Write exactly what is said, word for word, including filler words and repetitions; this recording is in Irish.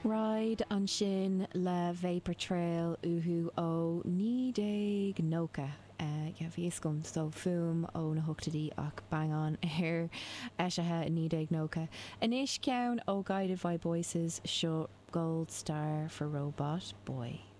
Ride an sin le Vapor Trail uhu ó ní déag nócha. Uh, yeah, bhíos gom so fum ó na hoctadí ach bang on ar eisithe ní déag nócha. Inis ceann ó Guided by Voices seo Gold Star for Robot Boy.